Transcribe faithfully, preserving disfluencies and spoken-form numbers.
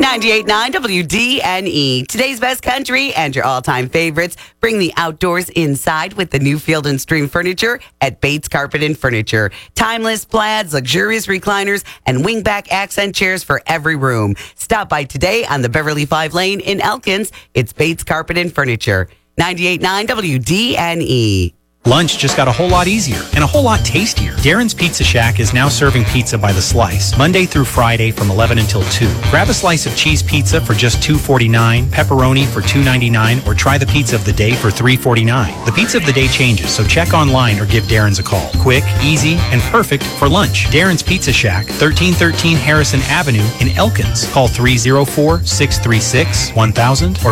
ninety-eight point nine W D N E. Today's best country and your all-time favorites. Bring the outdoors inside with the new Field and Stream furniture at Bates Carpet and Furniture. Timeless plaids, luxurious recliners, and wingback accent chairs for every room. Stop by today on the Beverly Five Lane in Elkins. It's Bates Carpet and Furniture. ninety-eight point nine W D N E. Lunch just got a whole lot easier and a whole lot tastier. Darren's Pizza Shack is now serving pizza by the slice, Monday through Friday from eleven until two. Grab a slice of cheese pizza for just two forty-nine, pepperoni for two ninety-nine, or try the pizza of the day for three forty-nine. The pizza of the day changes, so check online or give Darren's a call. Quick, easy, and perfect for lunch. Darren's Pizza Shack, thirteen thirteen Harrison Avenue in Elkins. Call three oh four, six three six, one thousand or